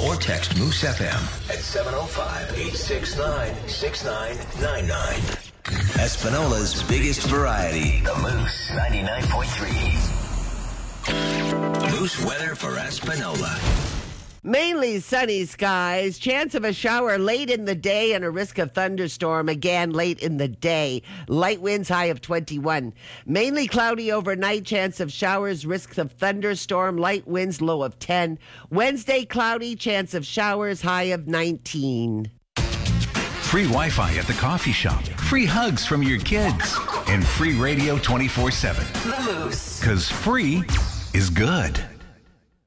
or text Moose FM at 705-869-6999. Espinola's biggest variety, the Moose 99.3. Moose weather for Espinola. Mainly sunny skies, chance of a shower late in the day and a risk of thunderstorm again late in the day. Light winds high of 21. Mainly cloudy overnight, chance of showers, risk of thunderstorm, light winds low of 10. Wednesday cloudy, chance of showers high of 19. Free Wi-Fi at the coffee shop, free hugs from your kids, and free radio 24/7. The Moose. 'Cause free is good.